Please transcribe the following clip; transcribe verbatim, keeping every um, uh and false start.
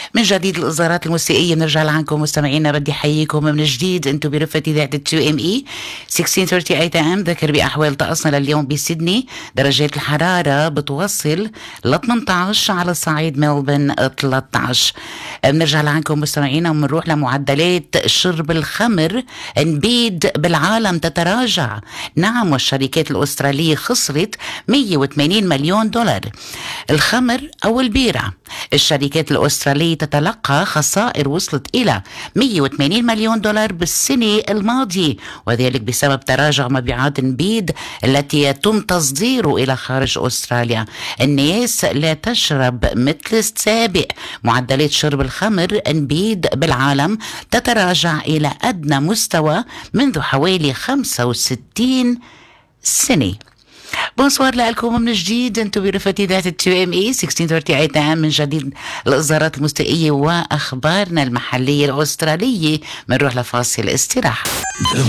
من جديد الإصدارات الموسيقية بنرجع لعنكم مستمعينا. بدي أحييكم من جديد، أنتم برفة إذاعة تو إم إي ستة عشر ثلاثين إيه إم. ذكر بأحوال طقسنا لليوم بسيدني درجات الحرارة بتوصل ل ثمانية عشر، على صعيد ملبن ثلاثة عشر. بنرجع لعنكم مستمعينا وبنروح لمعدلات شرب الخمر. نبيد بالعالم تتراجع. نعم، والشركات الأسترالية خسرت مية وثمانين مليون دولار. الخمر أو البيرة، الشركات الأسترالية تتلقى خسائر وصلت إلى مية وثمانين مليون دولار بالسنة الماضية، وذلك بسبب تراجع مبيعات نبيد التي يتم تصديره إلى خارج أستراليا. الناس لا تشرب مثل السابق. معدلات شرب الخمر نبيد بالعالم تتراجع إلى أدنى مستوى منذ حوالي خمسة وستين سنة. بونسوار لكم من جديد، انتم برفة إذاعة تو إم إي ستة عشر ثلاثين إيه إم. من جديد الإصدارات الموسيقية وأخبارنا المحلية الأسترالية. بنروح لفاصل استراحة.